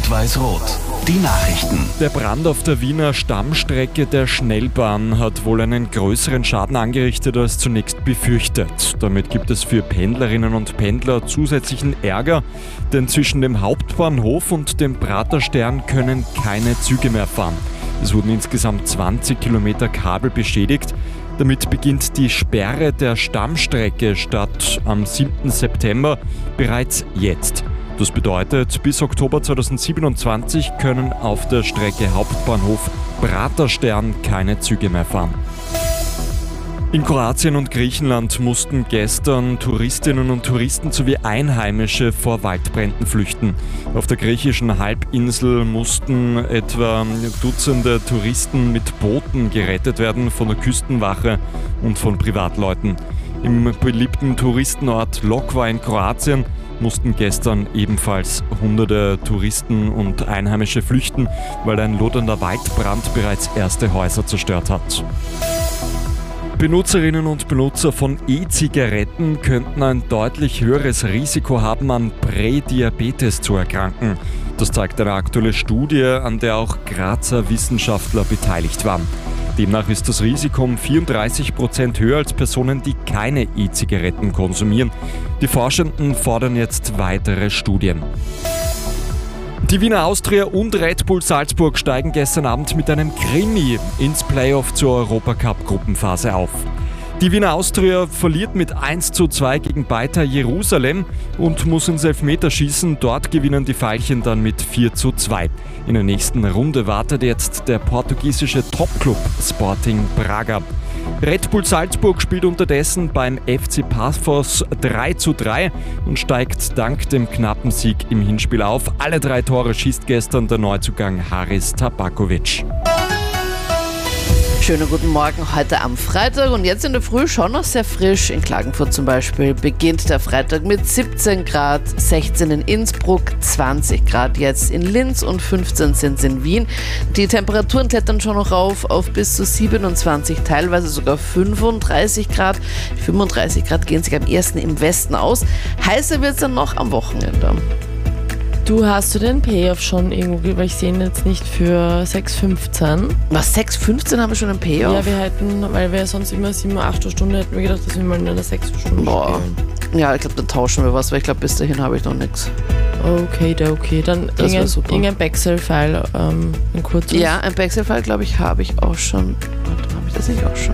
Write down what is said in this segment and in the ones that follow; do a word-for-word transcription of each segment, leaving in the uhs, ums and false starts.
Rot-Weiß-Rot. Die Nachrichten. Der Brand auf der Wiener Stammstrecke der Schnellbahn hat wohl einen größeren Schaden angerichtet als zunächst befürchtet. Damit gibt es für Pendlerinnen und Pendler zusätzlichen Ärger, denn zwischen dem Hauptbahnhof und dem Praterstern können keine Züge mehr fahren. Es wurden insgesamt zwanzig Kilometer Kabel beschädigt. Damit beginnt die Sperre der Stammstrecke statt am siebten September bereits jetzt. Das bedeutet, bis Oktober zweitausendsiebenundzwanzig können auf der Strecke Hauptbahnhof Praterstern keine Züge mehr fahren. In Kroatien und Griechenland mussten gestern Touristinnen und Touristen sowie Einheimische vor Waldbränden flüchten. Auf der griechischen Halbinsel mussten etwa Dutzende Touristen mit Booten gerettet werden von der Küstenwache und von Privatleuten. Im beliebten Touristenort Lokva in Kroatien mussten gestern ebenfalls hunderte Touristen und Einheimische flüchten, weil ein lodernder Waldbrand bereits erste Häuser zerstört hat. Benutzerinnen und Benutzer von E-Zigaretten könnten ein deutlich höheres Risiko haben, an Prädiabetes zu erkranken. Das zeigt eine aktuelle Studie, an der auch Grazer Wissenschaftler beteiligt waren. Demnach ist das Risiko um vierunddreißig Prozent höher als Personen, die keine E-Zigaretten konsumieren. Die Forschenden fordern jetzt weitere Studien. Die Wiener Austria und Red Bull Salzburg steigen gestern Abend mit einem Krimi ins Playoff zur Europacup-Gruppenphase auf. Die Wiener Austria verliert mit eins zu zwei gegen Beitar Jerusalem und muss ins Elfmeterschießen. Dort gewinnen die Veilchen dann mit vier zu zwei. In der nächsten Runde wartet jetzt der portugiesische Topclub Sporting Braga. Red Bull Salzburg spielt unterdessen beim F C Paphos drei zu drei und steigt dank dem knappen Sieg im Hinspiel auf. Alle drei Tore schießt gestern der Neuzugang Haris Tabakovic. Schönen guten Morgen heute am Freitag und jetzt in der Früh schon noch sehr frisch. In Klagenfurt zum Beispiel beginnt der Freitag mit siebzehn Grad, sechzehn in Innsbruck, zwanzig Grad jetzt in Linz und fünfzehn sind es in Wien. Die Temperaturen klettern schon noch rauf auf bis zu siebenundzwanzig, teilweise sogar fünfunddreißig Grad. fünfunddreißig Grad gehen sich am ersten im Westen aus. Heißer wird es dann noch am Wochenende. Du, hast du den Payoff schon irgendwo, weil ich sehe ihn jetzt nicht für sechs fünfzehn. Was, sechs fünfzehn haben wir schon einen Payoff? Ja, wir hätten, weil wir sonst immer sieben, acht Stunden hätten wir gedacht, dass wir mal in einer sechs Stunden Boah. spielen. Ja, ich glaube, dann tauschen wir was, weil ich glaube, bis dahin habe ich noch nichts. Okay, da okay. Dann Das wär irgendein, super. irgendein Bexel-File, ähm, ein kurzes. Ja, ein Bexel-File, glaube ich, habe ich auch schon. Warte, habe ich das nicht auch schon?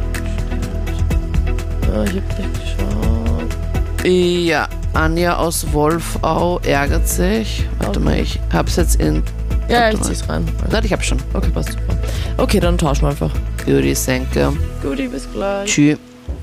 Ah, ich habe nicht geschaut. Ja, Anja aus Wolfau ärgert sich. Warte Okay. mal, ich hab's jetzt in... Ja, Warte ich mal. zieh's rein. Nein, ich hab's schon. Okay, passt super. Okay, dann tauschen wir einfach. Guti, Senke. Guti, bis gleich. Tschüss.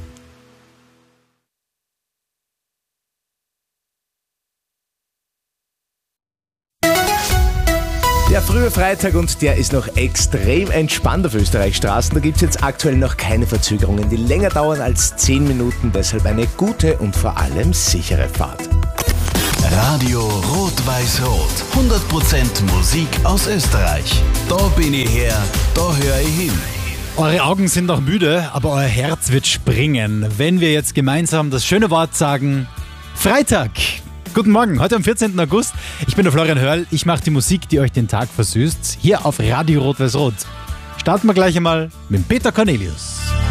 Der frühe Freitag und der ist noch extrem entspannt auf Österreichs Straßen. Da gibt es jetzt aktuell noch keine Verzögerungen, die länger dauern als zehn Minuten. Deshalb eine gute und vor allem sichere Fahrt. Radio Rot-Weiß-Rot. hundert Prozent Musik aus Österreich. Da bin ich her, da höre ich hin. Eure Augen sind noch müde, aber euer Herz wird springen, wenn wir jetzt gemeinsam das schöne Wort sagen: Freitag. Guten Morgen, heute am vierzehnten August. Ich bin der Florian Hörl. Ich mache die Musik, die euch den Tag versüßt, hier auf Radio Rot-Weiß-Rot. Starten wir gleich einmal mit Peter Cornelius.